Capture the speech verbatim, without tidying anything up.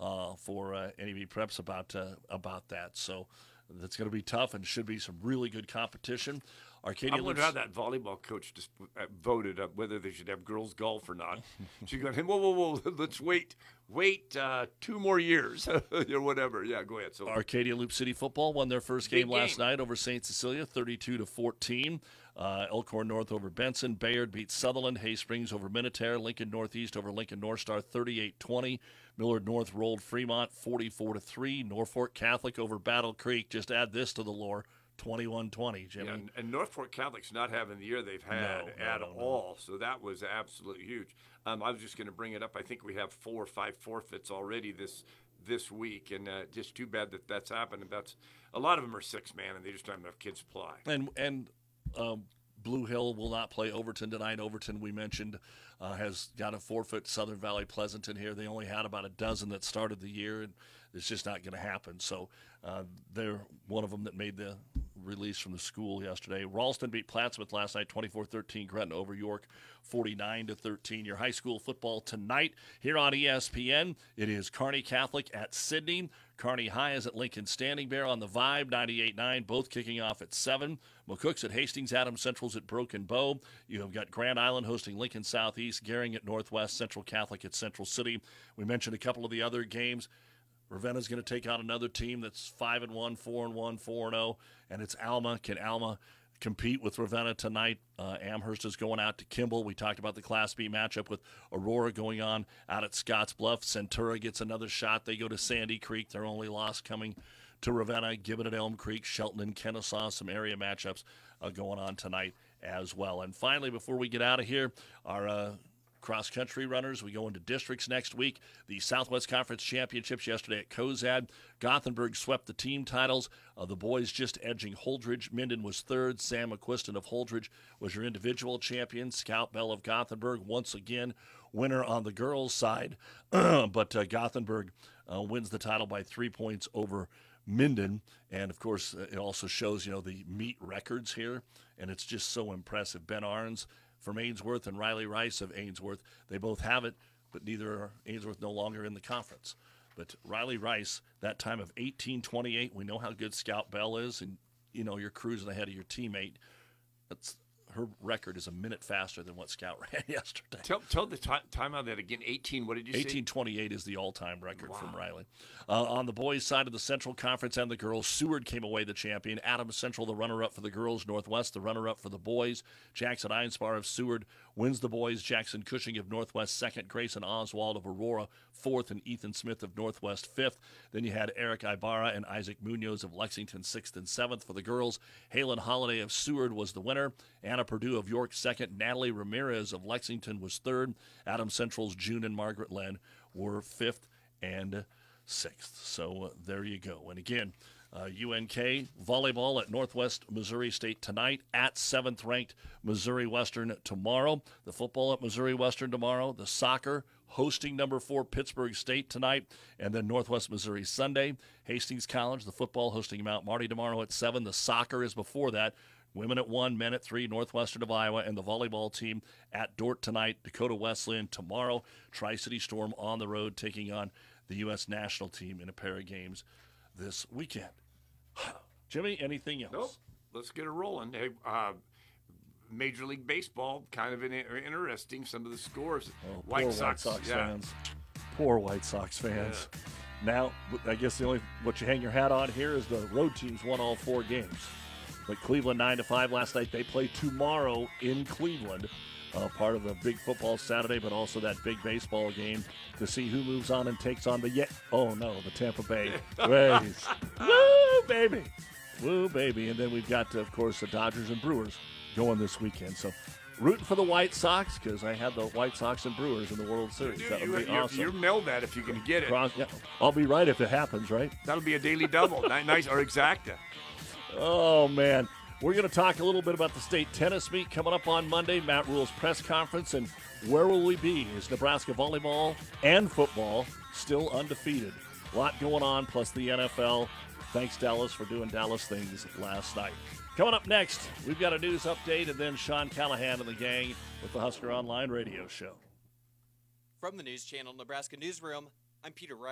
uh, for uh, N E B Preps about uh, about that. So that's going to be tough and should be some really good competition. Arcadia I wonder Loops- how that volleyball coach just uh, voted up whether they should have girls golf or not. She's going, whoa, whoa, whoa, let's wait, wait uh, two more years or whatever. Yeah, go ahead. So Arcadia Loop City football won their first Big game last game. night over Saint Cecilia, thirty-two to fourteen. Uh, Elkhorn North over Benson. Bayard beat Sutherland. Hay Springs over Minutair. Lincoln Northeast over Lincoln North Star, thirty-eight twenty. Millard North rolled Fremont, forty-four to three. Norfolk Catholic over Battle Creek. Just add this to the lore, twenty-one twenty, Jimmy. Yeah, and, and Norfolk Catholic's not having the year they've had No, no, at no, no. all, so that was absolutely huge. Um, I was just going to bring it up. I think we have four or five forfeits already this this week, and uh, just too bad that that's happened. And that's a lot of them are six man, and they just don't have enough kids to play. And and um, Blue Hill will not play Overton tonight. Overton, we mentioned, uh, has got a forfeit. Southern Valley Pleasanton here. They only had about a dozen that started the year, and it's just not going to happen. So uh, they're one of them that made the release from the school yesterday. Ralston beat Plattsmouth last night, twenty-four thirteen. Gretna over York, forty-nine to thirteen. Your high school football tonight here on E S P N. It is Kearney Catholic at Sydney. Kearney High is at Lincoln Standing Bear on the Vibe, ninety-eight nine, both kicking off at seven. McCook's at Hastings, Adams Central's at Broken Bow. You have got Grand Island hosting Lincoln Southeast, Gering at Northwest, Central Catholic at Central City. We mentioned a couple of the other games. Ravenna's going to take on another team that's five and one, four and one, four and zero, and it's Alma. Can Alma compete with Ravenna tonight? Uh, Amherst is going out to Kimball. We talked about the Class B matchup with Aurora going on out at Scotts Bluff. Centura gets another shot. They go to Sandy Creek. Their only loss coming to Ravenna. Gibbon at Elm Creek, Shelton and Kennesaw. Some area matchups uh, going on tonight as well. And finally, before we get out of here, our uh, cross-country runners. We go into districts next week. The Southwest Conference Championships yesterday at Cozad. Gothenburg swept the team titles. Uh, the boys just edging Holdridge. Minden was third. Sam McQuiston of Holdridge was your individual champion. Scout Bell of Gothenburg, once again, winner on the girls' side. but uh, Gothenburg uh, wins the title by three points over Minden. And, of course, it also shows, you know, the meet records here. And it's just so impressive. Ben Arns from Ainsworth and Riley Rice of Ainsworth. They both have it, but neither are Ainsworth no longer in the conference. But Riley Rice, that time of eighteen twenty-eight, we know how good Scout Bell is, and, you know, you're cruising ahead of your teammate. That's her record is a minute faster than what Scout ran yesterday. Tell, tell the time, time on that again. eighteen, what did you say? eighteen twenty-eight is the all-time record Wow. from Riley. Uh, on the boys' side of the Central Conference and the girls, Seward came away the champion. Adams Central, the runner-up for the girls. Northwest, the runner-up for the boys. Jackson Einspar of Seward wins the boys. Jackson Cushing of Northwest, second. Grayson Oswald of Aurora, fourth. And Ethan Smith of Northwest, fifth. Then you had Eric Ibarra and Isaac Munoz of Lexington, sixth and seventh for the girls. Halen Holiday of Seward was the winner. Anna Purdue of York, second. Natalie Ramirez of Lexington was third. Adams Central's June and Margaret Len were fifth and sixth. So uh, there you go. And again, uh, U N K volleyball at Northwest Missouri State tonight, at seventh-ranked Missouri Western tomorrow. The football at Missouri Western tomorrow. The soccer hosting number four Pittsburgh State tonight, and then Northwest Missouri Sunday. Hastings College, the football hosting Mount Marty tomorrow at seven. The soccer is before that. Women at one, men at three, Northwestern of Iowa, and the volleyball team at Dordt tonight. Dakota Wesleyan tomorrow. Tri-City Storm on the road taking on the U S national team in a pair of games this weekend. Jimmy, anything else? Nope. Let's get it rolling. Hey, uh, Major League Baseball, kind of in, interesting. Some of the scores. Oh, White poor Sox, White Sox yeah. fans. Poor White Sox fans. Now, I guess the only what you hang your hat on here is the road teams won all four games. But Cleveland nine to five last night. They play tomorrow in Cleveland. Uh, part of a big football Saturday, but also that big baseball game to see who moves on and takes on the yet. Oh no, the Tampa Bay Rays. Woo, baby, woo, baby, and then we've got, of course, the Dodgers and Brewers going this weekend. So, rooting for the White Sox because I had the White Sox and Brewers in the World Series. Dude, That would you, be you, awesome. You mail that if you can get it. Cross, yeah, I'll be right if it happens, right? That'll be a daily double. Ni- nice or exacta. Oh man. We're going to talk a little bit about the state tennis meet coming up on Monday, Matt Rule's press conference, and where will we be? Is Nebraska volleyball and football still undefeated? A lot going on, plus the N F L. Thanks, Dallas, for doing Dallas things last night. Coming up next, we've got a news update, and then Sean Callahan and the gang with the Husker Online radio show. From the News Channel Nebraska Newsroom, I'm Peter Wright.